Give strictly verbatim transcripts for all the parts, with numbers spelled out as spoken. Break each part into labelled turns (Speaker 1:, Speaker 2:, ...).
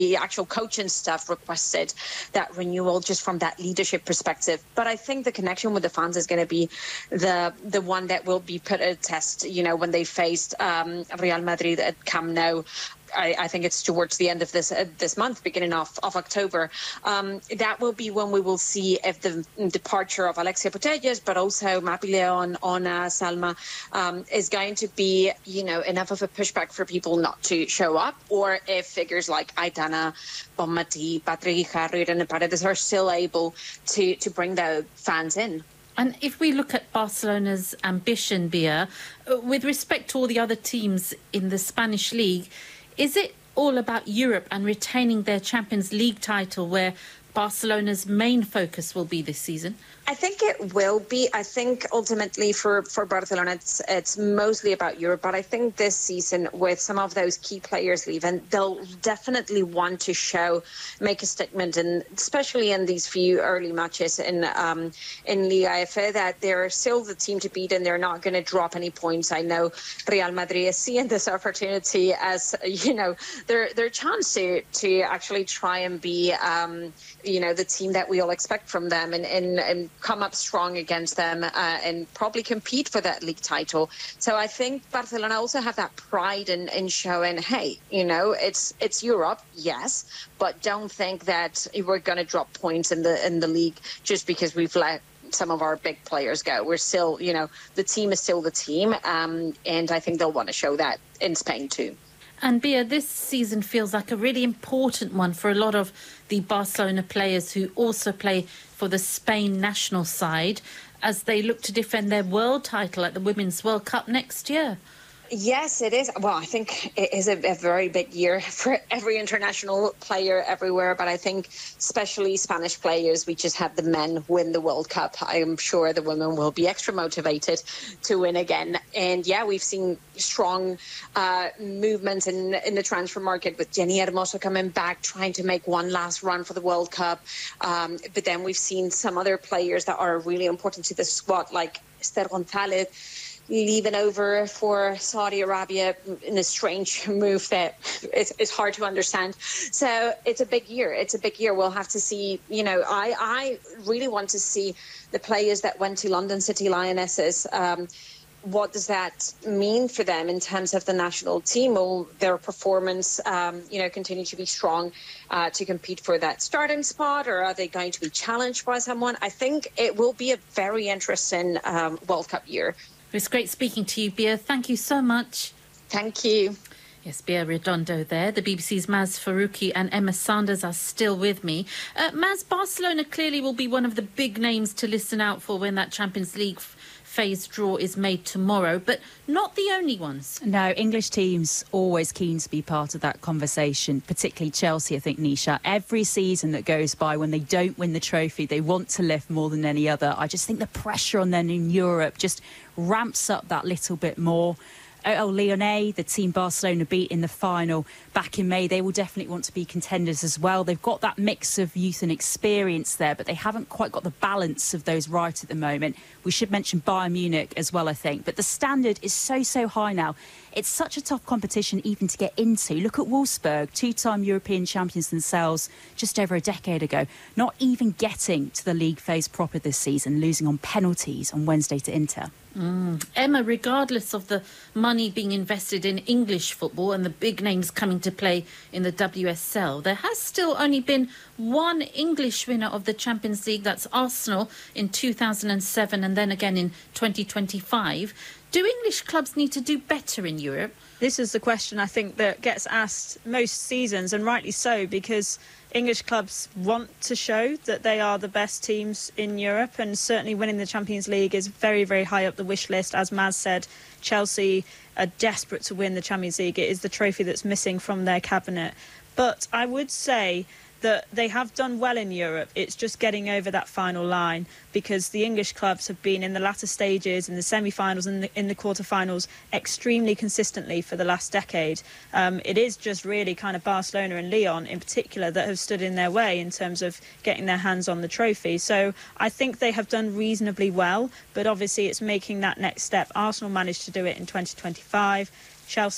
Speaker 1: the actual coaching staff requested that renewal just from that leadership perspective. But I think the connection with the fans is going to be the the one that will be put at test, you know, when they faced um, Real Madrid at Camp Nou. I, I think it's towards the end of this uh, this month, beginning of, of October. Um, that will be when we will see if the departure of Alexia Putellas, but also Mapi León, Ona, Salma, um, is going to be, you know, enough of a pushback for people not to show up, or if figures like Aitana, Bonmatí, Patrick Guijarro, and Paredes are still able to, to bring the fans in.
Speaker 2: And if we look at Barcelona's ambition, Bia, with respect to all the other teams in the Spanish league, is it all about Europe and retaining their Champions League title, where Barcelona's main focus will be this season?
Speaker 1: I think it will be. I think ultimately for, for Barcelona, it's, it's mostly about Europe. But I think this season, with some of those key players leaving, they'll definitely want to show, make a statement, and especially in these few early matches in um, in Liga F A, that they're still the team to beat and they're not going to drop any points. I know Real Madrid is seeing this opportunity as, you know, their their chance to to actually try and be, um, you know, the team that we all expect from them, and and, and come up strong against them uh, and probably compete for that league title. So I think Barcelona also have that pride in, in showing, hey, you know, it's it's Europe, yes, but don't think that we're going to drop points in the in the league just because we've let some of our big players go. We're still, you know, the team is still the team, um, and I think they'll want to show that in Spain too.
Speaker 2: And Bia, this season feels like a really important one for a lot of the Barcelona players who also play for the Spain national side as they look to defend their world title at the Women's World Cup next year.
Speaker 1: Yes, it is. Well, I think it is a, a very big year for every international player everywhere. But I think especially Spanish players, we just had the men win the World Cup. I am sure the women will be extra motivated to win again. And yeah, we've seen strong uh, movements in, in the transfer market with Jenny Hermoso coming back, trying to make one last run for the World Cup. Um, but then we've seen some other players that are really important to the squad, like Esther González, leaving over for Saudi Arabia in a strange move that it's, it's hard to understand. So it's a big year. It's a big year. We'll have to see, you know, I, I really want to see the players that went to London City Lionesses. Um, what does that mean for them in terms of the national team? Will their performance, um, you know, continue to be strong uh, to compete for that starting spot, or are they going to be challenged by someone? I think it will be a very interesting um, World Cup year.
Speaker 2: It's great speaking to you, Bia. Thank you so much.
Speaker 1: Thank you.
Speaker 2: Yes, Bia Redondo there. The B B C's Maz Faruqi and Emma Sanders are still with me. Uh, Maz, Barcelona clearly will be one of the big names to listen out for when that Champions League f- phase draw is made tomorrow, but not the only ones.
Speaker 3: No, English teams always keen to be part of that conversation, particularly Chelsea, I think, Nisha. Every season that goes by when they don't win the trophy, they want to lift more than any other. I just think the pressure on them in Europe just ramps up that little bit more. O L Lyonnais, the team Barcelona beat in the final back in May, they will definitely want to be contenders as well. They've got that mix of youth and experience there, but they haven't quite got the balance of those right at the moment. We should mention Bayern Munich as well, I think. But the standard is so, so high now. It's such a tough competition even to get into. Look at Wolfsburg, two-time European champions themselves just over a decade ago, not even getting to the league phase proper this season, losing on penalties on Wednesday to Inter.
Speaker 2: Mm. Emma, regardless of the money being invested in English football and the big names coming to play in the W S L, there has still only been one English winner of the Champions League. That's Arsenal in two thousand seven and then again in twenty twenty-five. Do English clubs need to do better in Europe?
Speaker 4: This is the question I think that gets asked most seasons, and rightly so, because English clubs want to show that they are the best teams in Europe, and certainly winning the Champions League is very, very high up the wish list. As Maz said, Chelsea are desperate to win the Champions League. It is the trophy that's missing from their cabinet. But I would say that they have done well in Europe. It's just getting over that final line, because the English clubs have been in the latter stages, in the semi-finals and in, in the quarter-finals, extremely consistently for the last decade. Um, it is just really kind of Barcelona and Lyon in particular that have stood in their way in terms of getting their hands on the trophy. So I think they have done reasonably well, but obviously it's making that next step. Arsenal managed to do it in twenty twenty-five. Chelsea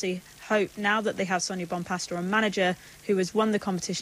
Speaker 4: hope now that they have Sonia Bonpastor, a manager who has won the competition